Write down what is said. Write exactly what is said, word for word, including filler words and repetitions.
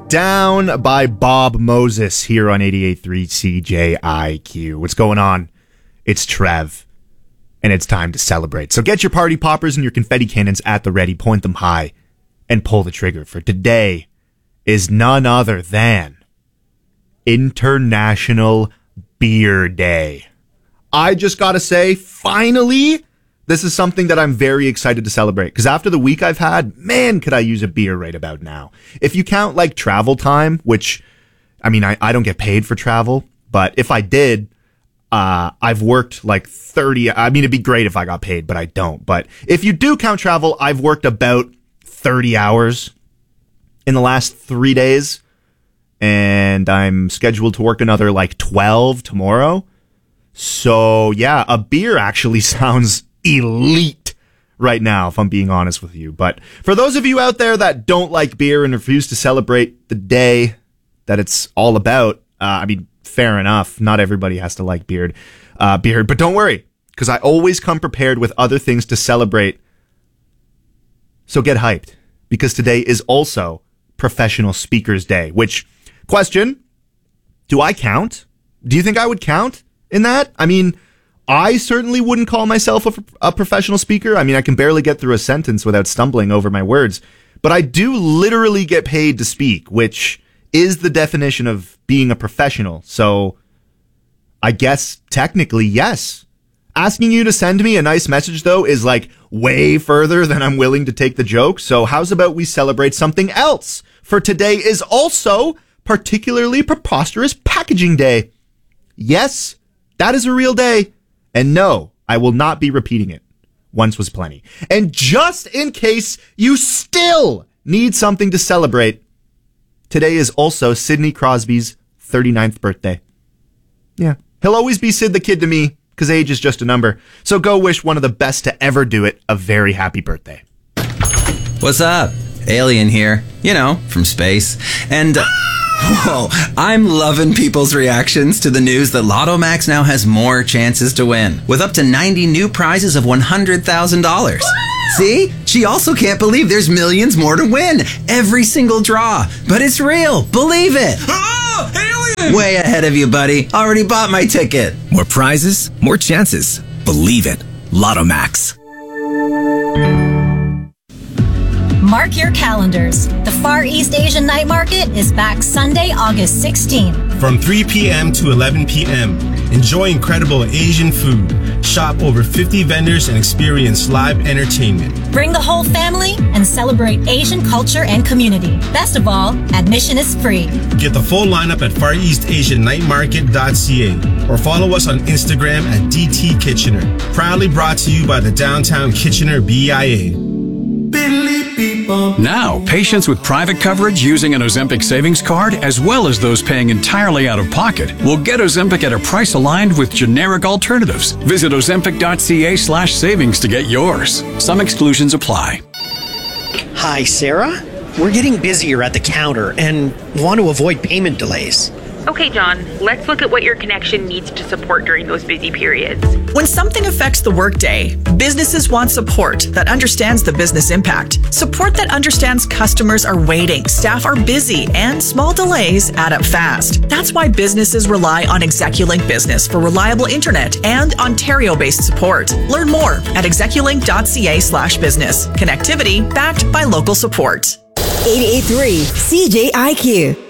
Down by Bob Moses here on eighty-eight point three C J I Q. What's going on? It's Trev, and it's time to celebrate. So get your party poppers and your confetti cannons at the ready, point them high, and pull the trigger, for today is none other than International Beer Day. I just gotta say, finally, this is something that I'm very excited to celebrate, because after the week I've had, man, could I use a beer right about now. If you count like travel time, which, I mean, I, I don't get paid for travel, but if I did, uh, I've worked like thirty, I mean, it'd be great if I got paid, but I don't. But if you do count travel, I've worked about thirty hours in the last three days, and I'm scheduled to work another like twelve tomorrow. So yeah, a beer actually sounds elite right now, if I'm being honest with you. But for those of you out there that don't like beer and refuse to celebrate the day that it's all about, uh, I mean, fair enough. Not everybody has to like beard, uh, beer, but don't worry, because I always come prepared with other things to celebrate. So get hyped, because today is also Professional Speakers Day, which, question, do I count? Do you think I would count in that? I mean, I certainly wouldn't call myself a, a professional speaker. I mean, I can barely get through a sentence without stumbling over my words. But I do literally get paid to speak, which is the definition of being a professional. So I guess technically, yes. Asking you to send me a nice message, though, is like way further than I'm willing to take the joke. So how's about we celebrate something else? For today is also particularly preposterous packaging day. Yes, that is a real day. And no, I will not be repeating it. Once was plenty. And just in case you still need something to celebrate, today is also Sidney Crosby's thirty-ninth birthday. Yeah. He'll always be Sid the Kid to me, because age is just a number. So go wish one of the best to ever do it a very happy birthday. What's up? Alien here. You know, from space. And... Uh- Whoa, I'm loving people's reactions to the news that Lotto Max now has more chances to win, with up to ninety new prizes of one hundred thousand dollars. See? She also can't believe there's millions more to win every single draw. But it's real. Believe it. Oh, alien! Way ahead of you, buddy. Already bought my ticket. More prizes, more chances. Believe it. Lotto Max. Mark your calendars. The Far East Asian Night Market is back Sunday, August sixteenth. From three p.m. to eleven p.m. Enjoy incredible Asian food. Shop over fifty vendors and experience live entertainment. Bring the whole family and celebrate Asian culture and community. Best of all, admission is free. Get the full lineup at far east asian night market dot c a or follow us on Instagram at D T Kitchener. Proudly brought to you by the Downtown Kitchener B I A. Now, patients with private coverage using an Ozempic savings card, as well as those paying entirely out of pocket, will get Ozempic at a price aligned with generic alternatives. Visit ozempic dot c a slash savings to get yours. Some exclusions apply. Hi, Sarah. We're getting busier at the counter and want to avoid payment delays. Okay, John, let's look at what your connection needs to support during those busy periods. When something affects the workday, businesses want support that understands the business impact. Support that understands customers are waiting, staff are busy, and small delays add up fast. That's why businesses rely on Execulink Business for reliable internet and Ontario-based support. Learn more at execulink dot c a slash business. Connectivity backed by local support. eighty-eight point three C J I Q.